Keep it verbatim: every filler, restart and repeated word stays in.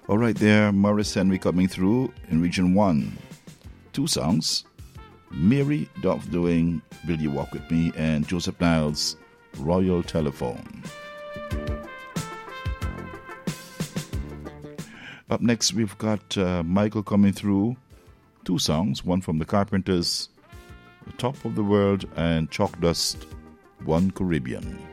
All right there, Maurice Henry coming through in Region one. Two songs, Mary Duff doing Will You Walk With Me and Joseph Niles' Royal Telephone. Up next, we've got uh, Michael coming through. Two songs, one from the Carpenters, The Top of the World, and Chalk Dust, One Caribbean.